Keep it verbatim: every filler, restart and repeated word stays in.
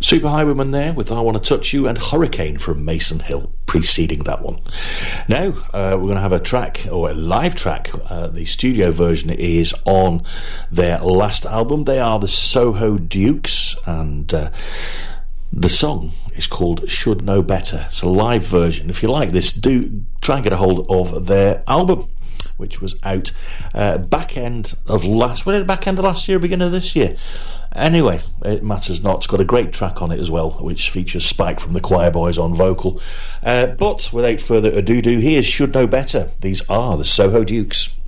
Super Highwayman there with I Want to Touch You, and Hurricane from Mason Hill preceding that one. Now uh, we're going to have a track, or a live track. Uh, the studio version is on their last album. They are the Soho Dukes, and uh, the song is called Should Know Better. It's a live version. If you like this, do try and get a hold of their album, which was out uh, back end of last, was it back end of last year, beginning of this year? Anyway, it matters not. It's got a great track on it as well, which features Spike from the Choir Boys on vocal. Uh, but without further ado, here's Should Know Better. These are the Soho Dukes.